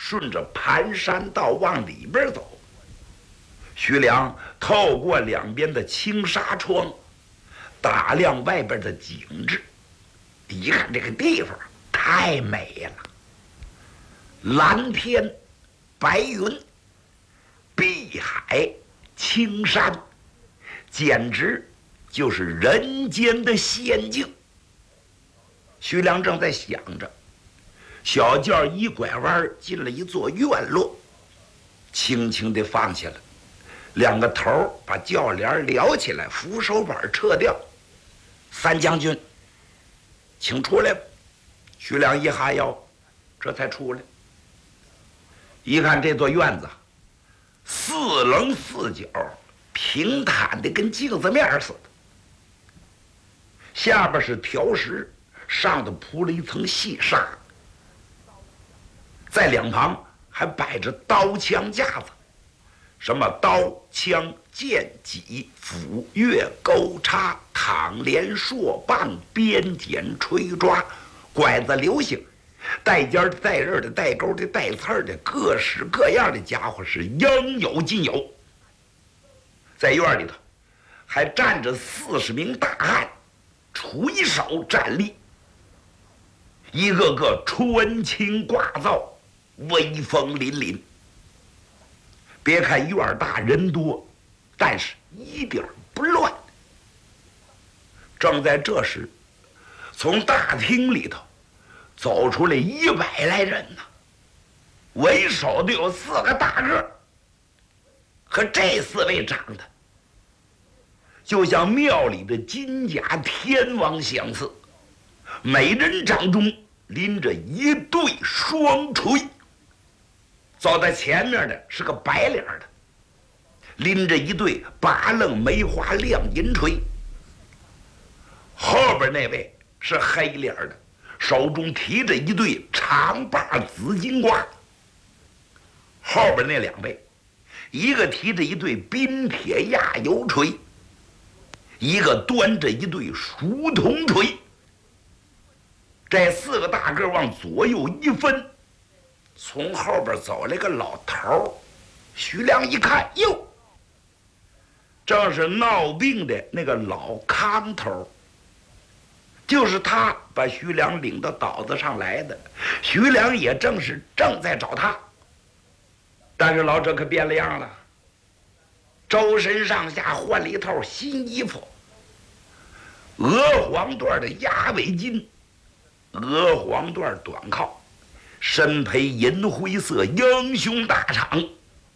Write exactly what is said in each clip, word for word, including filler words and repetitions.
顺着盘山道往里边走。徐良透过两边的青纱窗，打量外边的景致，一看这个地方太美了，蓝天白云，碧海青山，简直就是人间的仙境。徐良正在想着，小轿一拐弯进了一座院落，轻轻地放下了，两个头把轿帘撩起来，扶手板撤掉。三将军，请出来吧。徐良一哈腰，这才出来。一看这座院子，四棱四角，平坦的跟镜子面似的，下边是条石，上头铺了一层细纱，在两旁还摆着刀枪架子，什么刀枪剑戟斧钺钩叉躺镰槊棒鞭锏锤抓拐子流星，带尖的带刃的带钩的带刺儿的，各式各样的家伙是应有尽有。在院里头还站着四十名大汉，垂手站立，一个个穿青挂皂，威风凛凛。别看院大人多，但是一点不乱。正在这时，从大厅里头走出来一百来人呢，为首的有四个大个，和这四位长得就像庙里的金甲天王相似，每人掌中拎着一对双锤。走在前面的是个白脸的，拎着一对八棱梅花亮银锤。后边那位是黑脸的，手中提着一对长把紫金瓜。后边那两位，一个提着一对冰铁压油锤，一个端着一对熟铜锤。这四个大个往左右一分，从后边走来个老头。徐良一看，哟，正是闹病的那个老康头，就是他把徐良领到岛子上来的。徐良也正是正在找他，但是老者可变了样了，周身上下换了一套新衣服，鹅黄缎的鸭尾巾，鹅黄缎短靠，身披银灰色英雄大氅，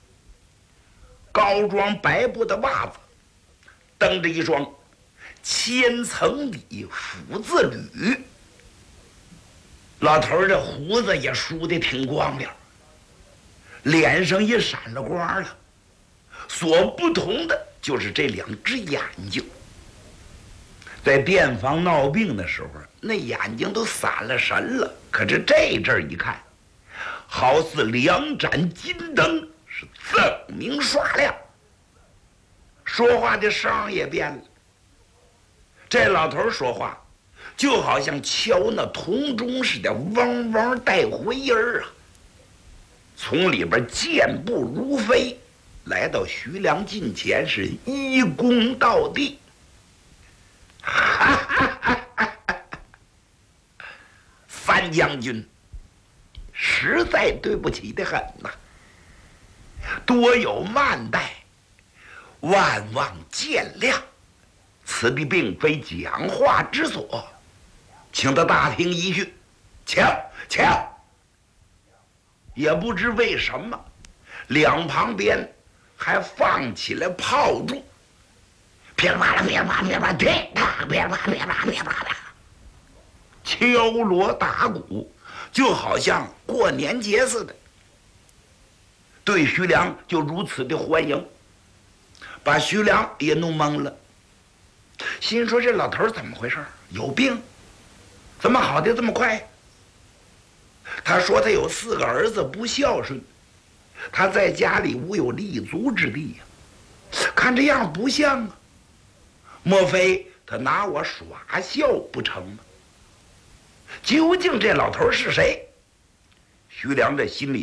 高装白布的袜子，蹬着一双千层底斧子履。老头儿这胡子也梳得挺光亮，脸上也闪了光了，所不同的就是这两只眼睛。在店房闹病的时候，那眼睛都散了神了，可是这阵儿一看，好似两盏金灯，是锃明刷亮。说话的声也变了，这老头说话就好像敲那铜钟似的，嗡嗡带回音儿啊。从里边健步如飞，来到徐良近前，是一躬到地。哈哈哈哈哈！三将军，实在对不起的很呐，多有慢待，万望见谅。此地并非讲话之所，请到大厅一叙。请请。也不知为什么，两旁边还放起来炮竹，噼里啪啦噼里啪啦噼里啪啦噼里啪噼里啪噼里啪噼里啪啦，敲锣打鼓，就好像过年节似的。对徐良就如此的欢迎，把徐良也弄懵了，心说这老头怎么回事？有病？怎么好的这么快？他说他有四个儿子不孝顺，他在家里无有立足之地呀，看这样不像啊，莫非他拿我耍笑不成吗？究竟这老头是谁？徐良这心里